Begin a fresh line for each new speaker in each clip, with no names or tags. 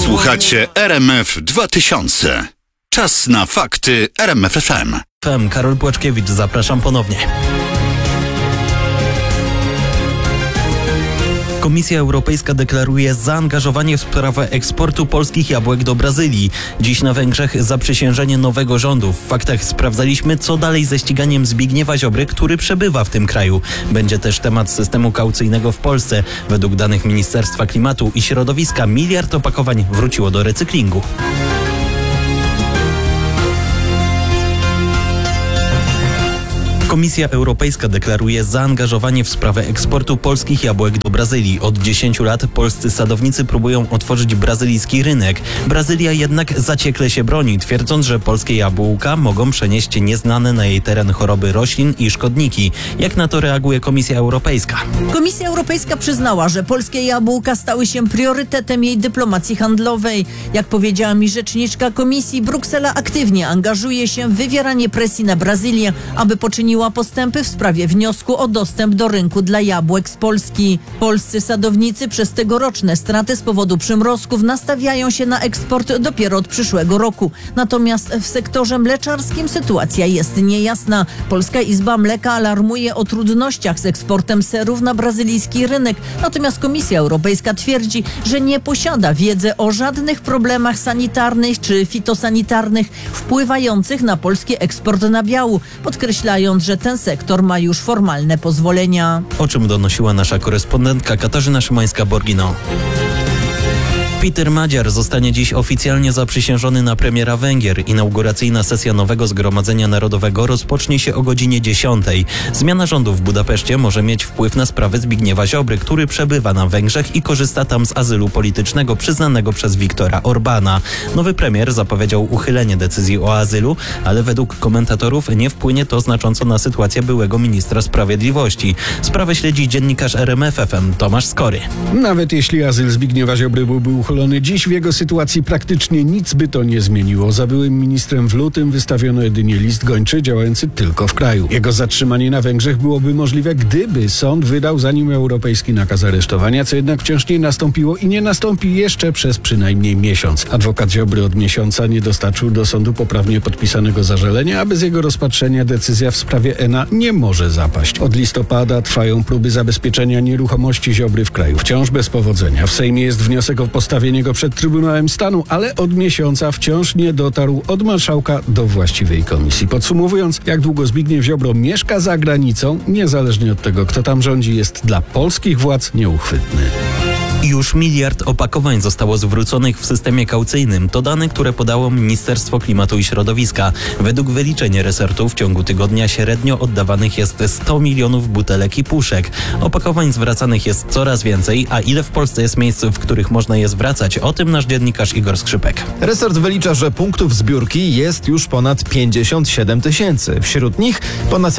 Słuchacie RMF 2000. Czas na fakty RMF FM.
Karol Płaczkiewicz, zapraszam ponownie. Komisja Europejska deklaruje zaangażowanie w sprawę eksportu polskich jabłek do Brazylii. Dziś na Węgrzech zaprzysiężenie nowego rządu. W faktach sprawdzaliśmy, co dalej ze ściganiem Zbigniewa Ziobry, który przebywa w tym kraju. Będzie też temat systemu kaucyjnego w Polsce. Według danych Ministerstwa Klimatu i Środowiska 1 miliard opakowań wróciło do recyklingu. Komisja Europejska deklaruje zaangażowanie w sprawę eksportu polskich jabłek do Brazylii. Od 10 lat polscy sadownicy próbują otworzyć brazylijski rynek. Brazylia jednak zaciekle się broni, twierdząc, że polskie jabłka mogą przenieść nieznane na jej teren choroby roślin i szkodniki. Jak na to reaguje Komisja Europejska?
Komisja Europejska przyznała, że polskie jabłka stały się priorytetem jej dyplomacji handlowej. Jak powiedziała mi rzeczniczka Komisji, Bruksela aktywnie angażuje się w wywieranie presji na Brazylię, aby poczyniła postępy w sprawie wniosku o dostęp do rynku dla jabłek z Polski. Polscy sadownicy przez tegoroczne straty z powodu przymrozków nastawiają się na eksport dopiero od przyszłego roku. Natomiast w sektorze mleczarskim sytuacja jest niejasna. Polska Izba Mleka alarmuje o trudnościach z eksportem serów na brazylijski rynek. Natomiast Komisja Europejska twierdzi, że nie posiada wiedzy o żadnych problemach sanitarnych czy fitosanitarnych wpływających na polski eksport nabiału, podkreślając, że ten sektor ma już formalne pozwolenia.
O czym donosiła nasza korespondentka Katarzyna Szymańska-Borgino. Peter Madziar zostanie dziś oficjalnie zaprzysiężony na premiera Węgier. Inauguracyjna sesja nowego Zgromadzenia Narodowego rozpocznie się o godzinie 10. Zmiana rządu w Budapeszcie może mieć wpływ na sprawę Zbigniewa Ziobry, który przebywa na Węgrzech i korzysta tam z azylu politycznego przyznanego przez Viktora Orbana. Nowy premier zapowiedział uchylenie decyzji o azylu, ale według komentatorów nie wpłynie to znacząco na sytuację byłego ministra sprawiedliwości. Sprawę śledzi dziennikarz RMF FM Tomasz Skory.
Nawet jeśli azyl Zbigniewa Ziobry byłby uchylony dziś, w jego sytuacji praktycznie nic by to nie zmieniło. Za byłym ministrem w lutym wystawiono jedynie list gończy działający tylko w kraju. Jego zatrzymanie na Węgrzech byłoby możliwe, gdyby sąd wydał za nim europejski nakaz aresztowania, co jednak wciąż nie nastąpiło i nie nastąpi jeszcze przez przynajmniej miesiąc. Adwokat Ziobry od miesiąca nie dostarczył do sądu poprawnie podpisanego zażalenia, a bez jego rozpatrzenia decyzja w sprawie ENA nie może zapaść. Od listopada trwają próby zabezpieczenia nieruchomości Ziobry w kraju. Wciąż bez powodzenia. W Sejmie jest wniosek o postawienie go przed Trybunałem Stanu, ale od miesiąca wciąż nie dotarł od marszałka do właściwej komisji. Podsumowując, jak długo Zbigniew Ziobro mieszka za granicą, niezależnie od tego, kto tam rządzi, jest dla polskich władz nieuchwytny.
Już 1 miliard opakowań zostało zwróconych w systemie kaucyjnym. To dane, które podało Ministerstwo Klimatu i Środowiska. Według wyliczeń resortu w ciągu tygodnia średnio oddawanych jest 100 milionów butelek i puszek. Opakowań zwracanych jest coraz więcej, a ile w Polsce jest miejsc, w których można je zwracać? O tym nasz dziennikarz Igor Skrzypek.
Resort wylicza, że punktów zbiórki jest już ponad 57 tysięcy. Wśród nich ponad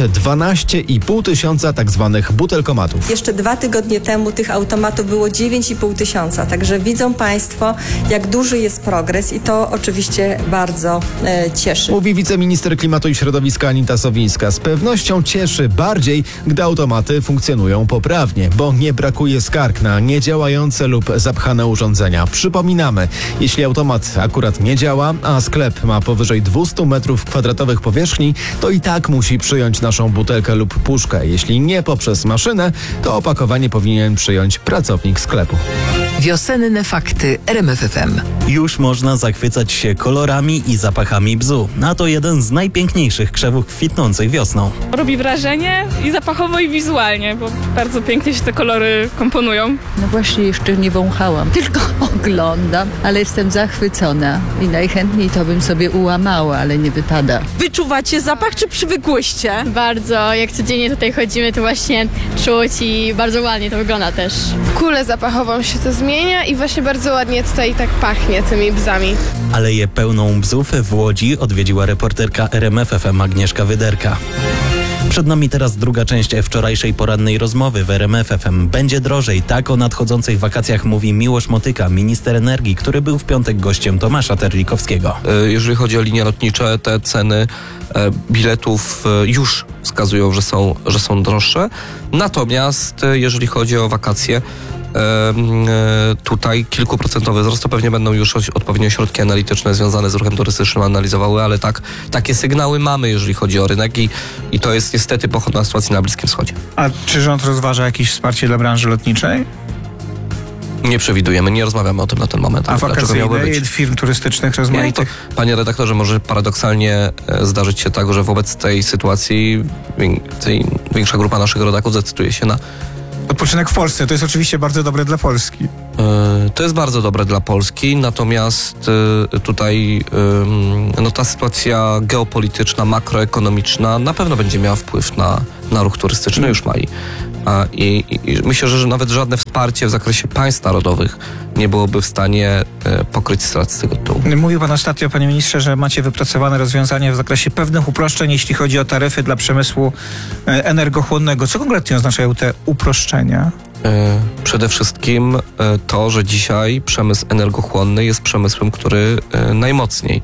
12,5 tysiąca tak zwanych butelkomatów.
Jeszcze 2 tygodnie temu tych automatów było 9,5 tysiąca, także widzą Państwo, jak duży jest progres i to oczywiście bardzo cieszy.
Mówi wiceminister Klimatu i Środowiska Anita Sowińska. Z pewnością cieszy bardziej, gdy automaty funkcjonują poprawnie, bo nie brakuje skarg na niedziałające lub zapchane urządzenia. Przypominamy, jeśli automat akurat nie działa, a sklep ma powyżej 200 metrów kwadratowych powierzchni, to i tak musi przyjąć naszą butelkę lub puszkę. Jeśli nie poprzez maszynę, to opakowanie powinien przyjąć pracownik sklepu.
Wiosenne fakty RMF FM.
Już można zachwycać się kolorami i zapachami bzu. A to jeden z najpiękniejszych krzewów kwitnących wiosną.
Robi wrażenie i zapachowo, i wizualnie, bo bardzo pięknie się te kolory komponują.
No właśnie jeszcze nie wąchałam, tylko oglądam, ale jestem zachwycona i najchętniej to bym sobie ułamała, ale nie wypada.
Wyczuwacie zapach, czy przywykłyście?
Bardzo, jak codziennie tutaj chodzimy, to właśnie czuć i bardzo ładnie to wygląda też.
Kulę zapachową się to zmienia i właśnie bardzo ładnie tutaj tak pachnie tymi bzami.
Aleję pełną bzów w Łodzi odwiedziła reporterka RMF FM Agnieszka Wyderka. Przed nami teraz druga część wczorajszej porannej rozmowy w RMF FM. Będzie drożej. Tak o nadchodzących wakacjach mówi Miłosz Motyka, minister energii, który był w piątek gościem Tomasza Terlikowskiego.
Jeżeli chodzi o linie lotnicze, te ceny biletów już wskazują, że są droższe. Natomiast jeżeli chodzi o wakacje, tutaj kilkuprocentowy wzrost, to pewnie będą już odpowiednio środki analityczne związane z ruchem turystycznym analizowały, ale takie sygnały mamy, jeżeli chodzi o rynek i to jest niestety pochodna sytuacji na Bliskim Wschodzie.
A czy rząd rozważa jakieś wsparcie dla branży lotniczej?
Nie przewidujemy, nie rozmawiamy o tym na ten moment.
A wakacyjnej, firm turystycznych rozmaitych?
Nie, to, panie redaktorze, może paradoksalnie zdarzyć się tak, że wobec tej sytuacji większa grupa naszych rodaków zdecyduje się na
odpoczynek w Polsce. To jest oczywiście bardzo dobre dla Polski.
To jest bardzo dobre dla Polski, natomiast tutaj ta sytuacja geopolityczna, makroekonomiczna na pewno będzie miała wpływ na ruch turystyczny, już ma i myślę, że nawet żadne wsparcie w zakresie państw narodowych nie byłoby w stanie pokryć strat z tego tytułu.
Mówił pan ostatnio, panie ministrze, że macie wypracowane rozwiązania w zakresie pewnych uproszczeń, jeśli chodzi o taryfy dla przemysłu energochłonnego. Co konkretnie oznaczają te uproszczenia?
Przede wszystkim to, że dzisiaj przemysł energochłonny jest przemysłem, który najmocniej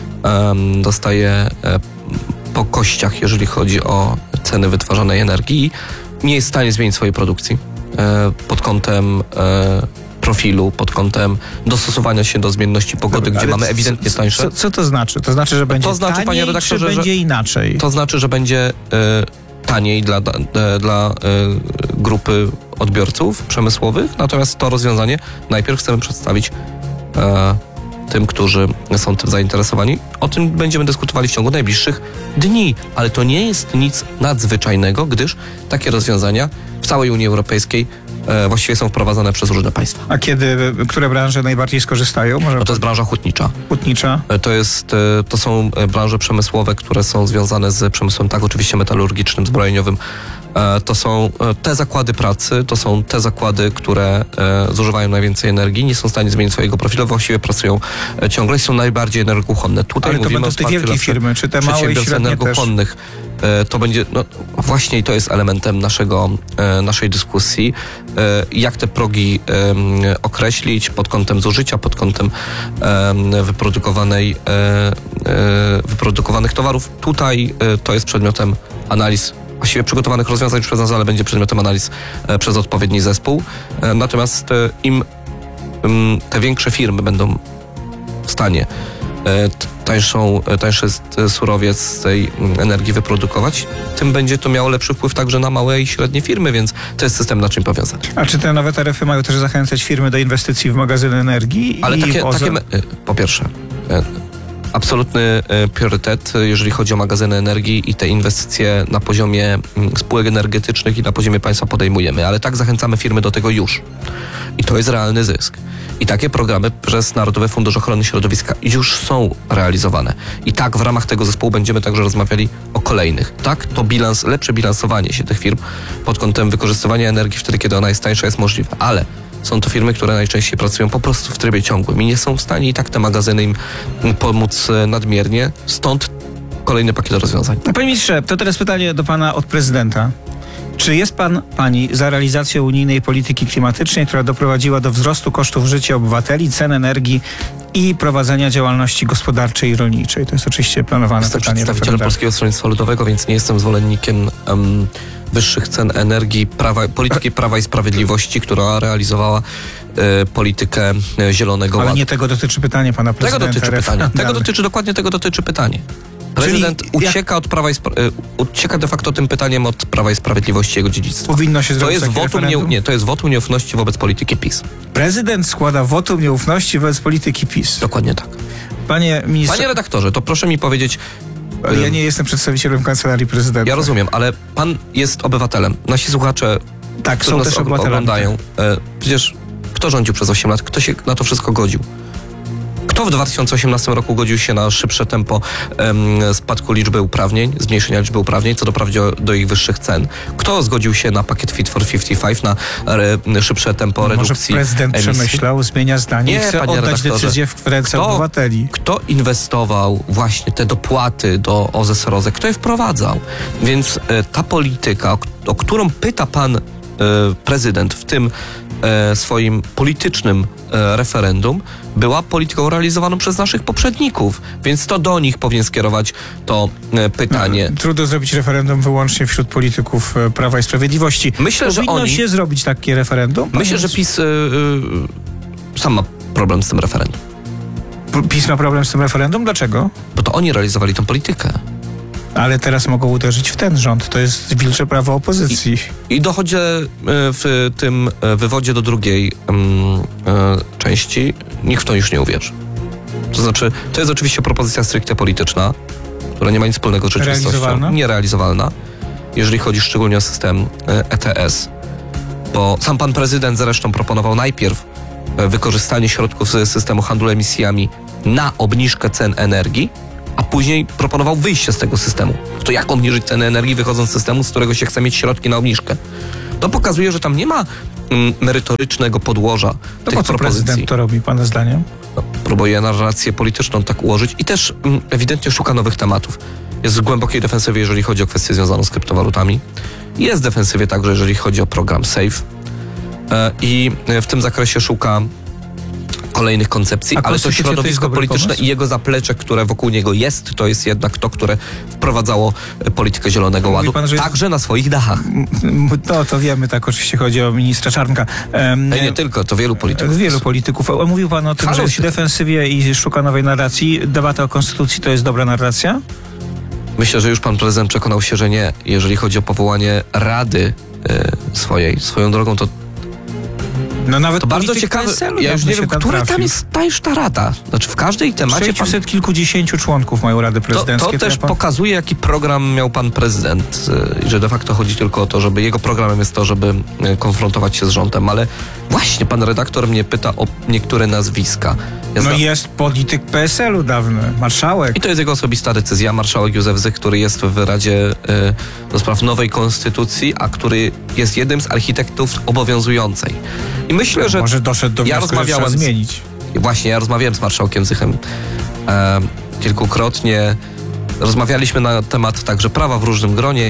dostaje po kościach, jeżeli chodzi o ceny wytwarzanej energii. Nie jest w stanie zmienić swojej produkcji pod kątem profilu, pod kątem dostosowania się do zmienności pogody, gdzie mamy ewidentnie tańsze.
Co to znaczy? To znaczy, że będzie taniej,
panie redaktorze,
czy będzie inaczej?
To znaczy, że będzie taniej dla grupy odbiorców przemysłowych, natomiast to rozwiązanie najpierw chcemy przedstawić tym, którzy są tym zainteresowani. O tym będziemy dyskutowali w ciągu najbliższych dni, ale to nie jest nic nadzwyczajnego, gdyż takie rozwiązania w całej Unii Europejskiej właściwie są wprowadzane przez różne państwa.
A które branże najbardziej skorzystają?
To jest branża hutnicza.
Hutnicza?
To są branże przemysłowe, które są związane z przemysłem, tak, oczywiście metalurgicznym, zbrojeniowym. To są te zakłady pracy, to są te zakłady, które zużywają najwięcej energii, nie są w stanie zmienić swojego profilu, właściwie pracują ciągle i są najbardziej energochłonne. Tutaj
ale to
mówimy
będą te wielkie firmy, czy te małe i średnie
energochłonnych. To będzie, właśnie i to jest elementem naszej dyskusji, jak te progi określić pod kątem zużycia, pod kątem wyprodukowanych towarów. Tutaj to jest przedmiotem analiz właściwie przygotowanych rozwiązań już przez nas, ale będzie przedmiotem analiz przez odpowiedni zespół. Natomiast im te większe firmy będą w stanie tańszy surowiec z tej energii wyprodukować, tym będzie to miało lepszy wpływ także na małe i średnie firmy, więc to jest system naczyń powiązanych.
A czy te nowe taryfy mają też zachęcać firmy do inwestycji w magazyny energii?
Ale po pierwsze, absolutny priorytet, jeżeli chodzi o magazyny energii i te inwestycje na poziomie spółek energetycznych i na poziomie państwa podejmujemy, ale tak zachęcamy firmy do tego już. I to jest realny zysk. I takie programy przez Narodowy Fundusz Ochrony Środowiska już są realizowane. I tak w ramach tego zespołu będziemy także rozmawiali o kolejnych. Tak, to lepsze bilansowanie się tych firm pod kątem wykorzystywania energii wtedy, kiedy ona jest tańsza, jest możliwe. Ale są to firmy, które najczęściej pracują po prostu w trybie ciągłym i nie są w stanie i tak te magazyny im pomóc nadmiernie. Stąd kolejny pakiet rozwiązań.
Panie ministrze, to teraz pytanie do pana od prezydenta. Czy jest pani za realizacją unijnej polityki klimatycznej, która doprowadziła do wzrostu kosztów życia obywateli, cen energii i prowadzenia działalności gospodarczej i rolniczej? To jest oczywiście planowane
pytanie. Jestem
pytanie.
przedstawicielem Polskiego Stronnictwa Ludowego, więc nie jestem zwolennikiem wyższych cen energii, polityki Prawa i Sprawiedliwości, która realizowała politykę zielonego ładu.
Ale nie tego dotyczy pytanie pana prezydenta.
Dokładnie tego dotyczy pytanie. Prezydent ucieka de facto tym pytaniem od Prawa i Sprawiedliwości, jego dziedzictwa.
Powinno się zrobić
to jest wotum nieufności wobec polityki PiS.
Prezydent składa wotum nieufności wobec polityki PiS.
Dokładnie tak.
Panie ministrze...
Panie redaktorze, to proszę mi powiedzieć...
Ja nie jestem przedstawicielem Kancelarii Prezydenta.
Ja rozumiem, ale pan jest obywatelem. Nasi słuchacze
są też
oglądają. Przecież kto rządził przez 8 lat? Kto się na to wszystko godził? Kto w 2018 roku godził się na szybsze tempo spadku liczby uprawnień, zmniejszenia liczby uprawnień, co doprowadzi do ich wyższych cen? Kto zgodził się na pakiet Fit for 55, na szybsze tempo redukcji
emisji? Może prezydent przemyślał, zmienia zdanie i chce oddać decyzję w ręce obywateli.
Kto inwestował właśnie te dopłaty do OZE-ROZE? Kto je wprowadzał? Więc ta polityka, o którą pyta pan prezydent w tym swoim politycznym referendum była polityką realizowaną przez naszych poprzedników, więc to do nich powinien skierować to pytanie.
Trudno zrobić referendum wyłącznie wśród polityków Prawa i Sprawiedliwości.
Myślę, że
powinno się zrobić takie referendum?
Myślę, że PiS sam ma problem z tym referendum.
PiS ma problem z tym referendum? Dlaczego?
Bo to oni realizowali tę politykę.
Ale teraz mogą uderzyć w ten rząd. To jest wilcze prawo opozycji.
I dochodzi w tym wywodzie do drugiej części. Nikt w to już nie uwierzy. To znaczy, to jest oczywiście propozycja stricte polityczna, która nie ma nic wspólnego z rzeczywistością. Nierealizowalna. Jeżeli chodzi szczególnie o system ETS. Bo sam pan prezydent zresztą proponował najpierw wykorzystanie środków z systemu handlu emisjami na obniżkę cen energii, a później proponował wyjście z tego systemu. To jak obniżyć cenę energii, wychodząc z systemu, z którego się chce mieć środki na obniżkę? To pokazuje, że tam nie ma merytorycznego podłoża tych
po co
propozycji.
Prezydent to robi, pana zdaniem?
No, próbuje narrację polityczną tak ułożyć i też ewidentnie szuka nowych tematów. Jest w głębokiej defensywie, jeżeli chodzi o kwestię związaną z kryptowalutami. Jest w defensywie także, jeżeli chodzi o program SAFE. I w tym zakresie szuka kolejnych koncepcji, ale to środowisko polityczne i jego zaplecze, które wokół niego jest, to jest jednak to, które wprowadzało politykę Zielonego Ładu, także na swoich dachach.
No, to wiemy, tak, oczywiście chodzi o ministra Czarnka.
Nie tylko, to wielu polityków.
Wielu polityków. Mówił pan o tym, że jest w defensywie i szuka nowej narracji. Debata o konstytucji to jest dobra narracja?
Myślę, że już pan prezydent przekonał się, że nie. Jeżeli chodzi o powołanie rady swoją drogą, to
no nawet
to bardzo ciekawe. Ja już nie wiem, która tam jest ta rada. Znaczy w każdej temacie
600 kilkudziesięciu członków mają rady prezydenckie.
To też pokazuje, jaki program miał pan prezydent. I że de facto chodzi tylko o to, żeby jego programem jest to, żeby konfrontować się z rządem. Ale właśnie pan redaktor mnie pyta o niektóre nazwiska.
Jest polityk PSL-u dawny, marszałek.
I to jest jego osobista decyzja. Marszałek Józef Zyk, który jest w Radzie do spraw nowej konstytucji, a który jest jednym z architektów obowiązującej. I myślę, że
może doszedł do wniosku, że trzeba zmienić.
Właśnie, ja rozmawiałem z marszałkiem Zychem kilkukrotnie. Rozmawialiśmy na temat także prawa w różnym gronie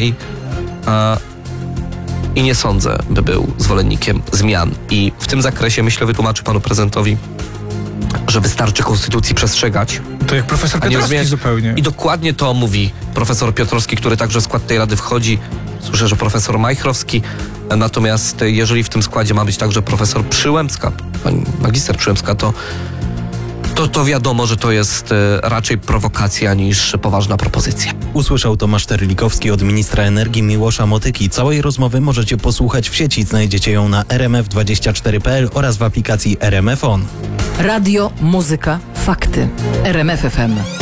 i nie sądzę, by był zwolennikiem zmian. I w tym zakresie, myślę, wytłumaczy panu prezydentowi, że wystarczy konstytucji przestrzegać.
To jak profesor Piotrowski zupełnie.
I dokładnie to mówi profesor Piotrowski, który także w skład tej rady wchodzi. Słyszę, że profesor Majchrowski. Natomiast jeżeli w tym składzie ma być także profesor Przyłębska, pani magister Przyłębska, to wiadomo, że to jest raczej prowokacja niż poważna propozycja.
Usłyszał Tomasz Terlikowski od ministra energii Miłosza Motyki. Całej rozmowy możecie posłuchać w sieci. Znajdziecie ją na rmf24.pl oraz w aplikacji RMF On.
Radio, muzyka, fakty. RMF FM.